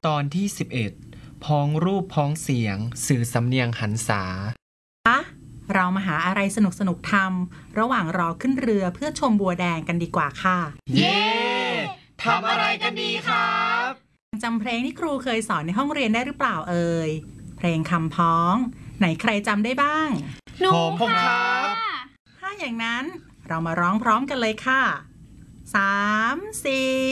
ตอนที่11พ้องรูปพ้องเสียงสื่อสำเนียงหันษาเรามาหาอะไรสนุกทำระหว่างรอขึ้นเรือเพื่อชมบัวแดงกันดีกว่าค่ะเย้ทำอะไรกันดีครับจำเพลงที่ครูเคยสอนในห้องเรียนได้หรือเปล่าเอ่ยเพลงคำพ้องไหนใครจำได้บ้างผมครับถ้าอย่างนั้นเรามาร้องพร้อมกันเลยค่ะ3 4